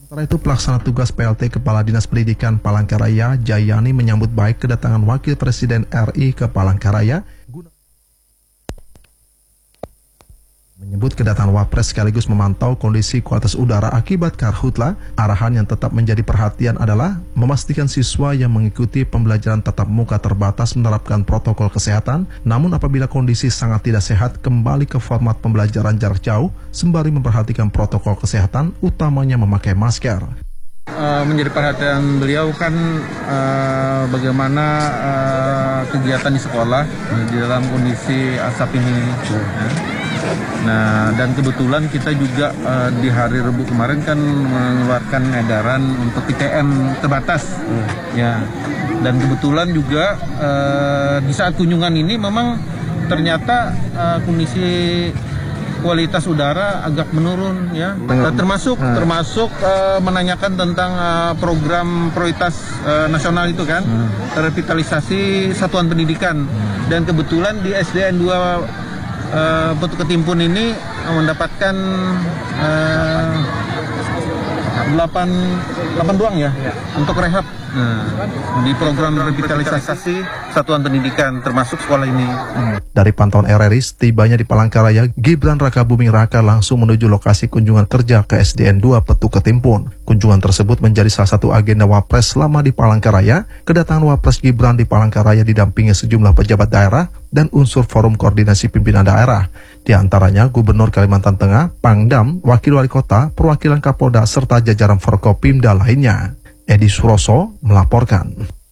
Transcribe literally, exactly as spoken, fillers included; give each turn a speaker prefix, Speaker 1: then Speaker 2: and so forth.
Speaker 1: Setelah itu pelaksana tugas P L T Kepala Dinas Pendidikan Palangkaraya Jayani menyambut baik kedatangan Wakil Presiden R I ke Palangkaraya. Menyebut kedatangan Wapres sekaligus memantau kondisi kualitas udara akibat karhutla. Arahan yang tetap menjadi perhatian adalah memastikan siswa yang mengikuti pembelajaran tatap muka terbatas menerapkan protokol kesehatan. Namun apabila kondisi sangat tidak sehat, kembali ke format pembelajaran jarak jauh sembari memperhatikan protokol kesehatan, utamanya memakai masker.
Speaker 2: Uh, menjadi perhatian beliau kan uh, bagaimana uh, kegiatan di sekolah uh, di dalam kondisi asap ini. Ya. Nah, dan kebetulan kita juga uh, di hari Rabu kemarin kan mengeluarkan edaran untuk P T M terbatas. Hmm. Ya. Dan kebetulan juga uh, di saat kunjungan ini memang ternyata uh, kondisi kualitas udara agak menurun ya. Hmm. Termasuk hmm. termasuk uh, menanyakan tentang uh, program prioritas uh, nasional itu kan, hmm. revitalisasi satuan pendidikan. Hmm. Dan kebetulan di S D N dua Uh, Petu Ketimpun ini mendapatkan uh, delapan doang ya, ya untuk rehab nah, di program revitalisasi satuan pendidikan termasuk sekolah ini. Hmm.
Speaker 1: Dari pantauan R R I, tibanya di Palangkaraya, Gibran Rakabuming Raka langsung menuju lokasi kunjungan kerja ke S D N dua Petu Ketimpun. Kunjungan tersebut menjadi salah satu agenda Wapres selama di Palangkaraya. Kedatangan Wapres Gibran di Palangkaraya didampingi sejumlah pejabat daerah dan unsur forum koordinasi pimpinan daerah. Di antaranya Gubernur Kalimantan Tengah, Pangdam, Wakil Wali Kota, perwakilan Kapolda, serta jajaran Forkopimda lainnya. Edi Suroso melaporkan.